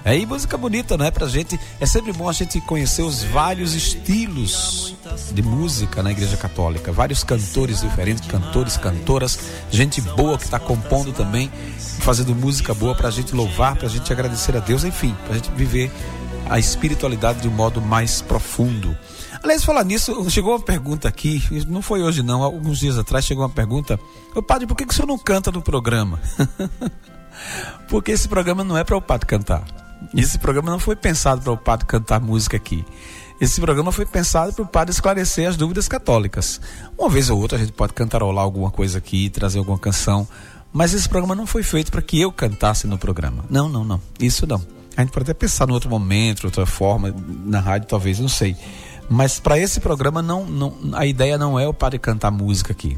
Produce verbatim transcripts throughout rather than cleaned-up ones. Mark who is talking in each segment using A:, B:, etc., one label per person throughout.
A: É, e música bonita, não é? Pra gente, é sempre bom a gente conhecer os vários estilos de música na Igreja Católica. Vários cantores diferentes, cantores, cantoras, gente boa que está compondo também, fazendo música boa pra gente louvar, pra gente agradecer a Deus, enfim, pra gente viver a espiritualidade de um modo mais profundo. Aliás, falar nisso, chegou uma pergunta aqui, não foi hoje não, alguns dias atrás chegou uma pergunta: ô padre, por que, que o senhor não canta no programa? Porque esse programa não é para o padre cantar. Esse programa não foi pensado para o padre cantar música aqui. Esse programa foi pensado para o padre esclarecer as dúvidas católicas. Uma vez ou outra a gente pode cantarolar alguma coisa aqui, trazer alguma canção, mas esse programa não foi feito para que eu cantasse no programa. Não, não, não, isso não. A gente pode até pensar em outro momento, outra forma, na rádio talvez, não sei. Mas para esse programa não, não, a ideia não é o padre cantar música aqui.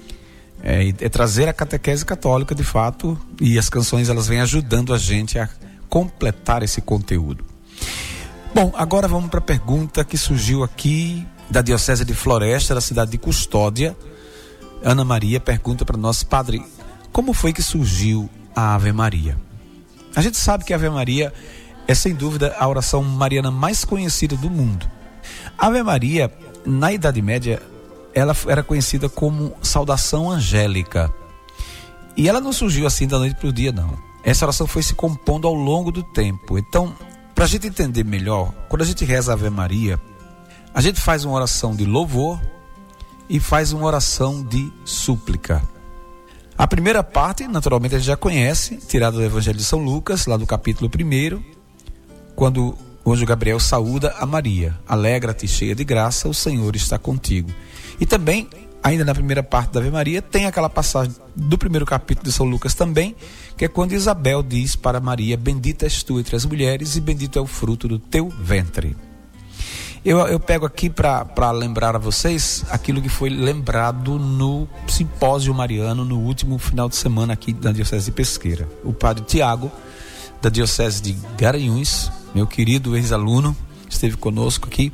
A: É, é trazer a catequese católica de fato, e as canções elas vêm ajudando a gente a completar esse conteúdo. Bom, agora vamos para a pergunta que surgiu aqui da Diocese de Floresta, da cidade de Custódia. Ana Maria pergunta para nós: padre, como foi que surgiu a Ave Maria? A gente sabe que a Ave Maria é sem dúvida a oração mariana mais conhecida do mundo. A Ave Maria, na Idade Média, ela era conhecida como saudação angélica. E ela não surgiu assim da noite para o dia, não. Essa oração foi se compondo ao longo do tempo. Então, para a gente entender melhor, quando a gente reza a Ave Maria, a gente faz uma oração de louvor e faz uma oração de súplica. A primeira parte, naturalmente, a gente já conhece, tirada do Evangelho de São Lucas, lá do capítulo primeiro, quando o anjo Gabriel saúda a Maria: alegra-te, cheia de graça, o Senhor está contigo. E também, ainda na primeira parte da Ave Maria, tem aquela passagem do primeiro capítulo de São Lucas também, que é quando Isabel diz para Maria: bendita és tu entre as mulheres e bendito é o fruto do teu ventre. Eu, eu pego aqui para lembrar a vocês aquilo que foi lembrado no simpósio mariano no último final de semana aqui na Diocese de Pesqueira. O padre Tiago, da Diocese de Garanhuns, meu querido ex-aluno, esteve conosco aqui.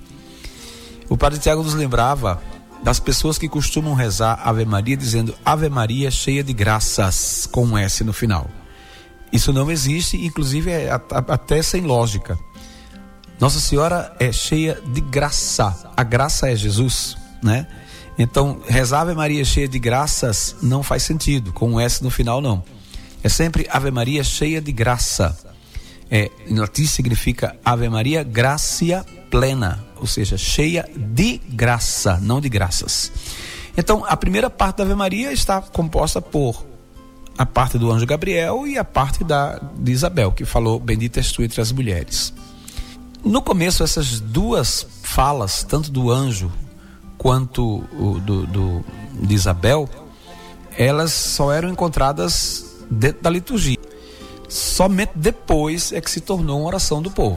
A: O padre Tiago nos lembrava das pessoas que costumam rezar Ave Maria dizendo Ave Maria cheia de graças, com um S no final. Isso não existe, inclusive é até sem lógica. Nossa Senhora é cheia de graça, a graça é Jesus, né? Então, rezar Ave Maria cheia de graças não faz sentido, com um S no final não. É sempre Ave Maria cheia de graça. É, em latim significa Ave Maria gratia plena, ou seja, cheia de graça, não de graças. Então, a primeira parte da Ave Maria está composta por a parte do anjo Gabriel e a parte da, de Isabel, que falou: bendita és tu entre as mulheres. No começo, essas duas falas, tanto do anjo quanto o, do, do, de Isabel, elas só eram encontradas dentro da liturgia. Somente depois é que se tornou uma oração do povo.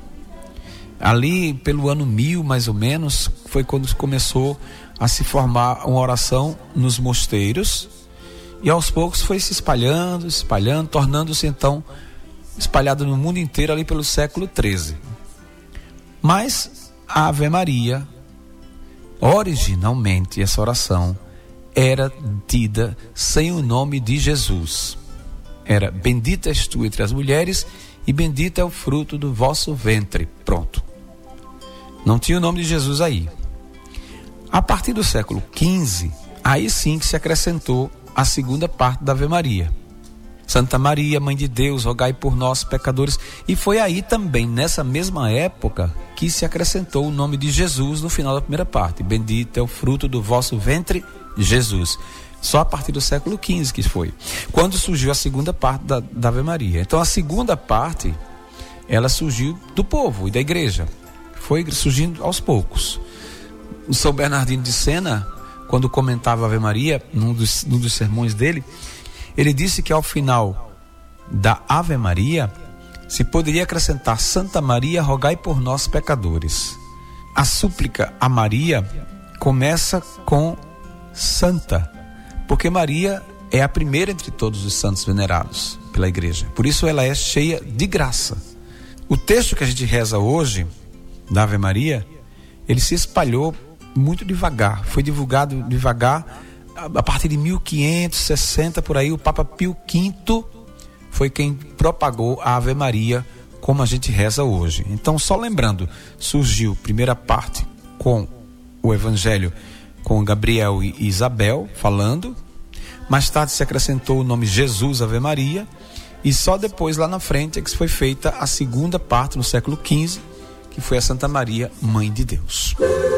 A: Ali pelo ano mil, mais ou menos, foi quando começou a se formar uma oração nos mosteiros, e aos poucos foi se espalhando, espalhando, tornando-se então espalhado no mundo inteiro ali pelo século treze. Mas a Ave Maria, originalmente essa oração era tida sem o nome de Jesus. Era: bendita és tu entre as mulheres e bendito é o fruto do vosso ventre. Pronto. Não tinha o nome de Jesus aí. A partir do século quinze, aí sim que se acrescentou a segunda parte da Ave Maria. Santa Maria, Mãe de Deus, rogai por nós, pecadores. E foi aí também, nessa mesma época, que se acrescentou o nome de Jesus no final da primeira parte. Bendito é o fruto do vosso ventre, Jesus. Só a partir do século quinze que foi, quando surgiu a segunda parte da, da Ave Maria. Então a segunda parte, ela surgiu do povo e da igreja. Foi surgindo aos poucos. O São Bernardino de Sena, quando comentava a Ave Maria, num dos, num dos sermões dele, ele disse que ao final da Ave Maria se poderia acrescentar: Santa Maria, rogai por nós, pecadores. A súplica a Maria começa com Santa, porque Maria é a primeira entre todos os santos venerados pela igreja. Por isso ela é cheia de graça. O texto que a gente reza hoje, da Ave Maria, ele se espalhou muito devagar, foi divulgado devagar. A partir de mil quinhentos e sessenta, por aí, o Papa Pio quinto foi quem propagou a Ave Maria como a gente reza hoje. Então, só lembrando, surgiu primeira parte com o Evangelho, com Gabriel e Isabel falando. Mais tarde se acrescentou o nome Jesus, Ave Maria. E só depois, lá na frente, é que foi feita a segunda parte, no século quinze, que foi a Santa Maria, Mãe de Deus.